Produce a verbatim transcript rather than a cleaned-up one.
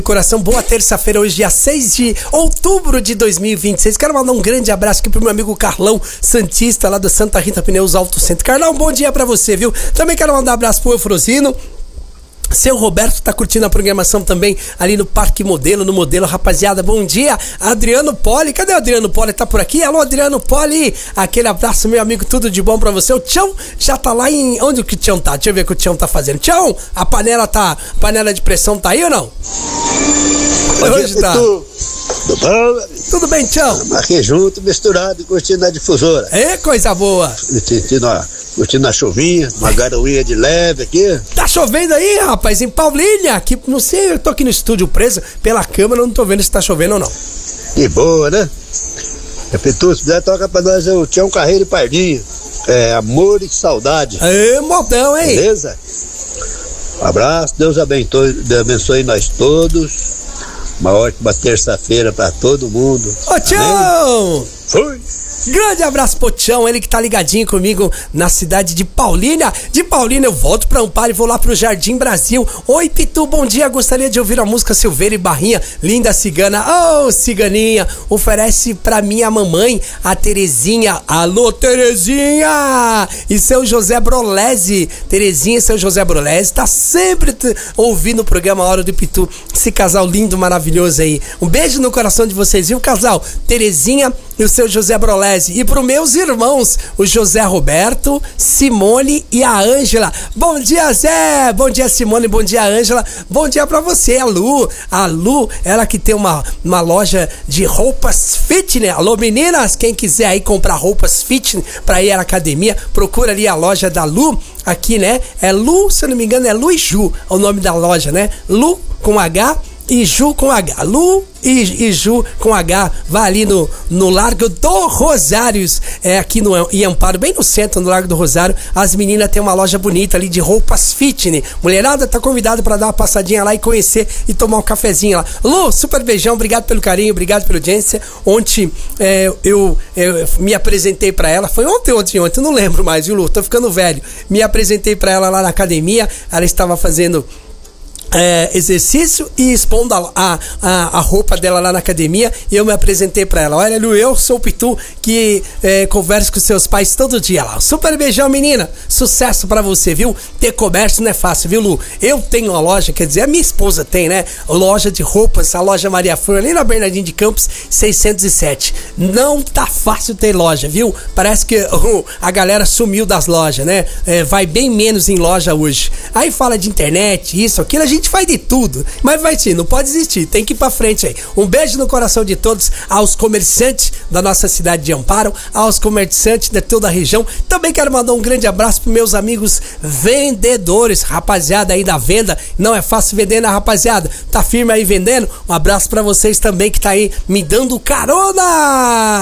Coração, boa terça-feira, hoje dia seis de outubro de dois mil e vinte e seis. Quero mandar um grande abraço aqui pro meu amigo Carlão Santista, lá do Santa Rita Pneus Auto Centro. Carlão, bom dia pra você, viu? Também quero mandar um abraço pro Eufrosino. Seu Roberto tá curtindo a programação também ali no Parque Modelo, no Modelo, rapaziada, bom dia. Adriano Poli, cadê o Adriano Poli? Tá por aqui? Alô, Adriano Poli, aquele abraço, meu amigo, tudo de bom pra você. O Tião já tá lá em... Onde que o Tião tá? Deixa eu ver o que o Tião tá fazendo. Tião, a panela tá... A panela de pressão tá aí ou não? Hoje tá. Tudo bom? Tudo bem, Tião? Marquei junto, misturado e curtindo a difusora. É, coisa boa. Curtindo a, curtindo a chuvinha, uma garoinha de leve aqui. Tá chovendo aí, rapaz, em Paulínia. Aqui, não sei, eu tô aqui no estúdio preso pela câmera, não tô vendo se tá chovendo ou não. Que boa, né? Pitu, se puder, toca pra nós o Tião Carreiro e Pardinho. É, amor e saudade. É, modão, hein? Beleza? Um abraço, Deus abençoe, Deus abençoe nós todos. Uma ótima terça-feira pra todo mundo. Ô, Tião! Fui! Grande abraço pro Tião, ele que tá ligadinho comigo na cidade de Paulínia. De Paulínia eu volto pra Amparo e vou lá pro Jardim Brasil. Oi, Pitu, bom dia, gostaria de ouvir a música Silveira e Barrinha, Linda Cigana. Ô, oh, ciganinha, oferece pra minha mamãe, a Terezinha. Alô, Terezinha! E seu José Brolese. Terezinha e seu José Brolese tá sempre t- ouvindo o programa Hora do Pitu. Esse casal lindo, maravilhoso aí. Um beijo no coração de vocês, viu, casal? Terezinha e o seu José Brolese. E para os meus irmãos, o José Roberto, Simone e a Ângela. Bom dia, Zé! Bom dia, Simone, bom dia, Ângela. Bom dia para você, a Lu. A Lu, ela que tem uma, uma loja de roupas fitness. Alô, meninas, quem quiser aí comprar roupas fitness para ir à academia, procura ali a loja da Lu. Aqui, né? É Lu, se eu não me engano, é Lu e Ju, é o nome da loja, né? Lu com H e Ju com H. Lu e, e Ju com H. Vai ali no, no Largo do Rosários, é aqui no, em Amparo, bem no centro, no Largo do Rosário. As meninas têm uma loja bonita ali de roupas fitness. Mulherada tá convidada para dar uma passadinha lá e conhecer e tomar um cafezinho lá. Lu, super beijão, obrigado pelo carinho, obrigado pela audiência. Ontem é, eu, eu me apresentei para ela, foi ontem, ontem, ontem, não lembro mais, viu, Lu? Tô ficando velho. Me apresentei para ela lá na academia, ela estava fazendo É, exercício e expondo a, a, a roupa dela lá na academia, e eu me apresentei pra ela. Olha, Lu, eu sou o Pitu que é, converso com seus pais todo dia lá. Super beijão, menina, sucesso pra você, viu? Ter comércio não é fácil, viu, Lu? Eu tenho uma loja, quer dizer, a minha esposa tem, né? Loja de roupas, a loja Maria Flor, ali na Bernardino de Campos seiscentos e sete. Não tá fácil ter loja, viu? Parece que uh, a galera sumiu das lojas, né? É, vai bem menos em loja hoje. Aí fala de internet, isso, aquilo, a gente faz de tudo, mas vai sim, não pode desistir, tem que ir pra frente aí. Um beijo no coração de todos, aos comerciantes da nossa cidade de Amparo, aos comerciantes de toda a região. Também quero mandar um grande abraço pros meus amigos vendedores, rapaziada aí da venda. Não é fácil vender, né, rapaziada? Tá firme aí vendendo? Um abraço pra vocês também que tá aí me dando carona!